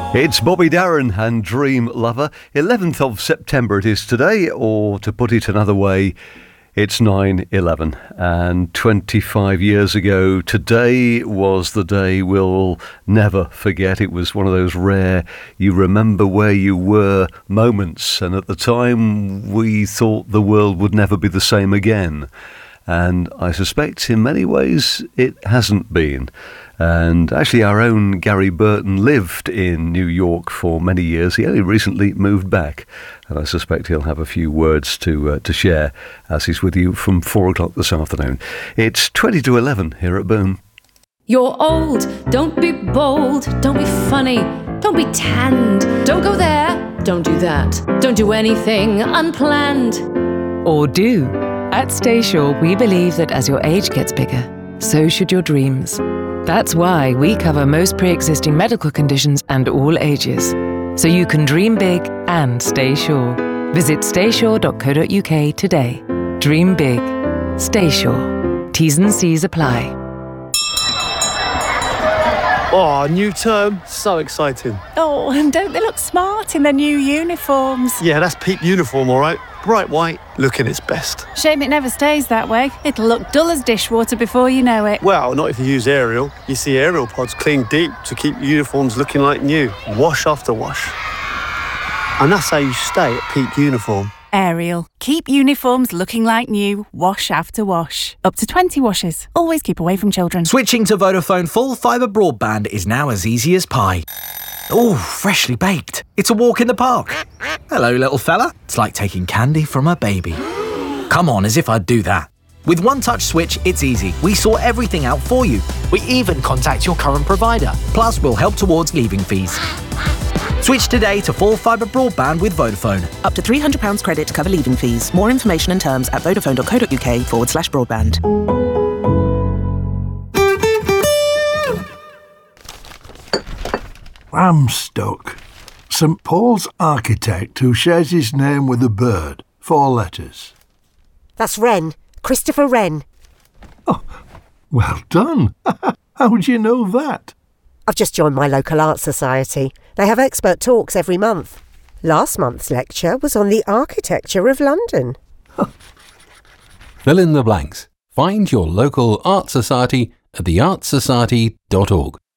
It's Bobby Darin and Dream Lover. 11th of September it is today, or to put it another way, it's 9/11. And 25 years ago today was the day we'll never forget. It was one of those rare you remember where you were moments. And at the time we thought the world would never be the same again. And I suspect in many ways it hasn't been. And actually our own Gary Burton lived in New York for many years. He only recently moved back. And I suspect he'll have a few words to share as he's with you from 4 o'clock this afternoon. It's 20 to 11 here at Boom. You're old, don't be bold, don't be funny, don't be tanned, don't go there, don't do that, don't do anything unplanned. Or do. At Staysure, we believe that as your age gets bigger, so should your dreams. That's why we cover most pre-existing medical conditions and all ages. So you can dream big and stay sure. Visit staysure.co.uk today. Dream big. Stay sure. T's and C's apply. Oh, new term. So exciting. Oh, and don't they look smart in their new uniforms? Yeah, that's peak uniform, all right. Bright white, looking its best. Shame it never stays that way. It'll look dull as dishwater before you know it. Well, not if you use Ariel. You see Ariel pods clean deep to keep uniforms looking like new. Wash after wash. And that's how you stay at peak uniform. Ariel. Keep uniforms looking like new, wash after wash. Up to 20 washes. Always keep away from children. Switching to Vodafone full fibre broadband is now as easy as pie. Oh, freshly baked. It's a walk in the park. Hello, little fella. It's like taking candy from a baby. Come on, as if I'd do that. With One Touch Switch, it's easy. We sort everything out for you. We even contact your current provider. Plus, we'll help towards leaving fees. Switch today to full fibre broadband with Vodafone. Up to £300 credit to cover leaving fees. More information and terms at vodafone.co.uk/broadband. I'm stuck. St Paul's architect who shares his name with a bird. 4 letters. That's Wren. Christopher Wren. Oh, well done. How do you know that? I've just joined my local art society. They have expert talks every month. Last month's lecture was on the architecture of London. Fill in the blanks. Find your local art society at theartsociety.org.